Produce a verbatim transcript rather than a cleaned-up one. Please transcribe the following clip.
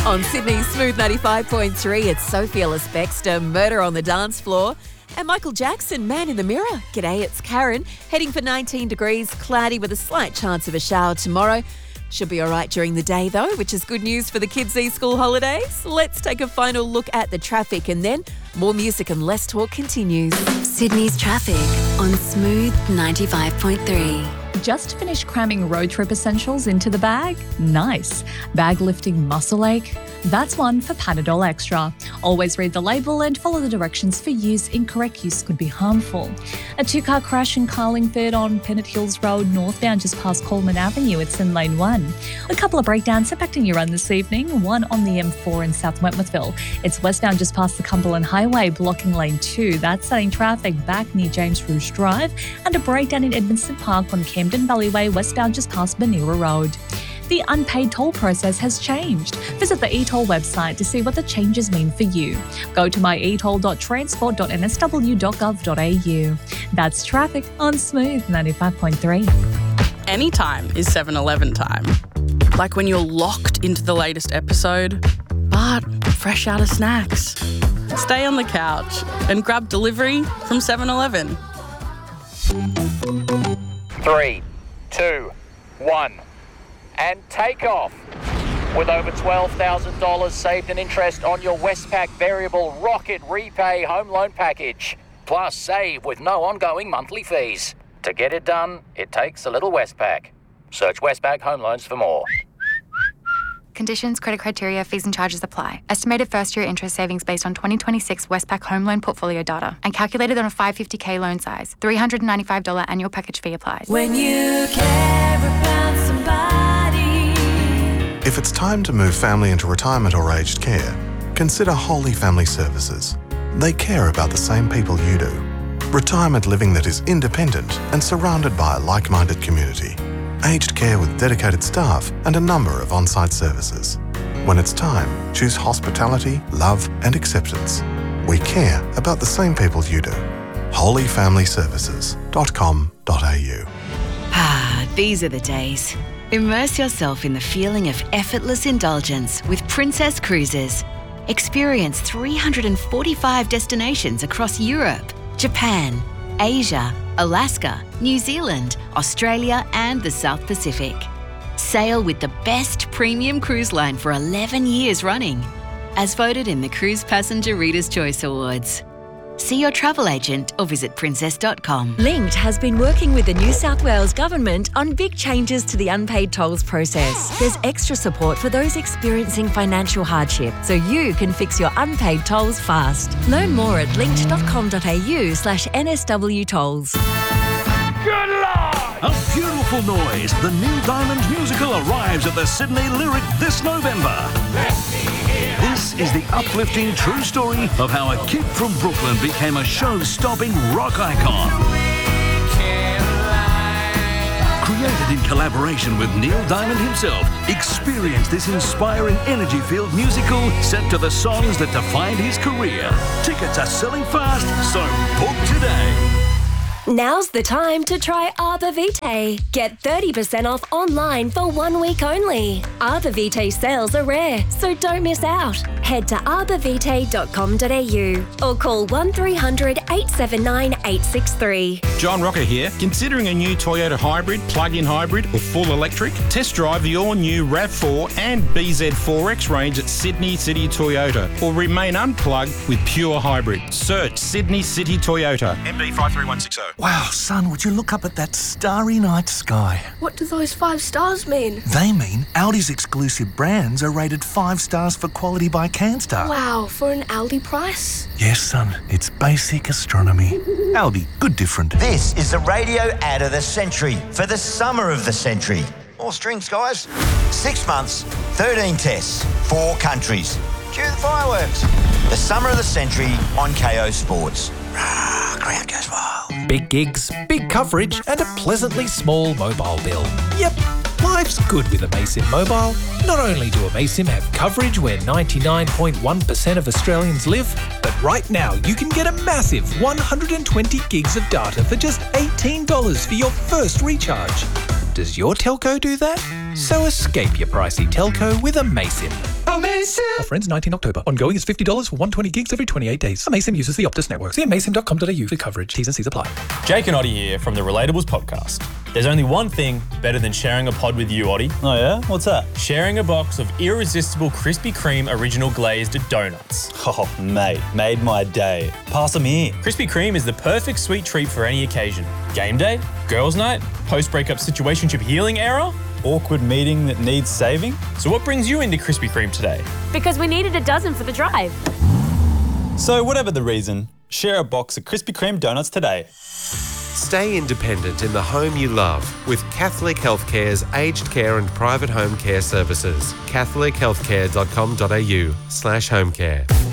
On Sydney's Smooth ninety-five point three, it's Sophia Lisbexter, Murder on the Dance Floor. And Michael Jackson, Man in the Mirror. G'day, it's Karen. Heading for nineteen degrees, cloudy with a slight chance of a shower tomorrow. Should be all right during the day though, which is good news for the kids' these school holidays. Let's take a final look at the traffic and then more music and less talk continues. Sydney's traffic on Smooth ninety-five point three. Just finished cramming road trip essentials into the bag? Nice. Bag lifting muscle ache? That's one for Panadol Extra. Always read the label and follow the directions for use. Incorrect use could be harmful. A two-car crash in Carlingford on Pennant Hills Road northbound just past Coleman Avenue. It's in lane one. A couple of breakdowns affecting your run this evening. One on the M four in South Wentworthville. It's westbound just past the Cumberland Highway, blocking lane two. That's setting traffic back near James Rouge Drive. And a breakdown in Edmonston Park on Camden Valleyway, westbound just past Banera Road. The unpaid toll process has changed. Visit the e-toll website to see what the changes mean for you. Go to my e toll dot transport dot n s w dot gov dot a u. That's traffic on Smooth ninety-five point three. Anytime is seven eleven time. Like when you're locked into the latest episode, but fresh out of snacks. Stay on the couch and grab delivery from seven eleven. Three, two, one. And take off. With over twelve thousand dollars saved in interest on your Westpac Variable Rocket Repay Home Loan Package. Plus save with no ongoing monthly fees. To get it done, it takes a little Westpac. Search Westpac Home Loans for more. Conditions, credit criteria, fees and charges apply. Estimated first-year interest savings based on twenty twenty-six Westpac home loan portfolio data and calculated on a five hundred fifty thousand loan size. three hundred ninety-five dollars annual package fee applies. When you care about somebody. If it's time to move family into retirement or aged care, consider Holy Family Services. They care about the same people you do. Retirement living that is independent and surrounded by a like-minded community. Aged care with dedicated staff and a number of on-site services. When it's time, choose hospitality, love and acceptance. We care about the same people you do. holy family services dot com dot a u. Ah, these are the days. Immerse yourself in the feeling of effortless indulgence with Princess Cruises. Experience three hundred forty-five destinations across Europe, Japan, Asia, Alaska, New Zealand, Australia and the South Pacific. Sail with the best premium cruise line for eleven years running, as voted in the Cruise Passenger Reader's Choice Awards. See your travel agent or visit princess dot com. Linked has been working with the New South Wales Government on big changes to the unpaid tolls process. There's extra support for those experiencing financial hardship, so you can fix your unpaid tolls fast. Learn more at linked dot com dot a u slash N S W tolls. Good Lord! A beautiful noise. The Neil Diamond musical arrives at the Sydney Lyric this November. This is the uplifting true story of how a kid from Brooklyn became a show-stopping rock icon. Created in collaboration with Neil Diamond himself, experience this inspiring energy-filled musical set to the songs that defined his career. Tickets are selling fast, so book today. Now's the time to try Arbor Vitae. Get thirty percent off online for one week only. Arbor Vitae sales are rare, so don't miss out. Head to arbor vitae dot com dot a u or call one three hundred eight seven nine eight six three. John Rocker here. Considering a new Toyota hybrid, plug-in hybrid or full electric? Test drive the all-new RAV four and B Z four X range at Sydney City Toyota or remain unplugged with pure hybrid. Search Sydney City Toyota. M B five three one six zero. Wow, son, would you look up at that starry night sky? What do those five stars mean? They mean Audi's exclusive brands are rated five stars for quality by CanStar. Wow, for an Aldi price? Yes, son, it's basic astronomy. Aldi, good different. This is the radio ad of the century for the summer of the century. More strings, guys. Six months, thirteen tests, four countries. Cue the fireworks. The summer of the century on K O Sports. Rah, crowd goes wild. Big gigs, big coverage, and a pleasantly small mobile bill. Yep, life's good with Amaysim Mobile. Not only do Amaysim have coverage where ninety-nine point one percent of Australians live, but right now you can get a massive one hundred twenty gigs of data for just eighteen dollars for your first recharge. Does your telco do that? So escape your pricey telco with Amaysim. Amaysim. Offer ends nineteenth October. Ongoing is fifty dollars for one hundred twenty gigs every twenty-eight days. Amaysim uses the Optus network. See amaysim dot com dot a u for coverage. T's and C's apply. Jake and Oddie here from the Relatables podcast. There's only one thing better than sharing a pod with you, Oddie. Oh yeah? What's that? Sharing a box of irresistible Krispy Kreme original glazed donuts. Oh, mate, made my day. Pass them here. Krispy Kreme is the perfect sweet treat for any occasion. Game day, girls' night, post-breakup situationship healing era, awkward meeting that needs saving. So what brings you into Krispy Kreme today? Because we needed a dozen for the drive. So whatever the reason, share a box of Krispy Kreme donuts today. Stay independent in the home you love with Catholic Healthcare's aged care and private home care services. catholic healthcare dot com dot a u slash home care.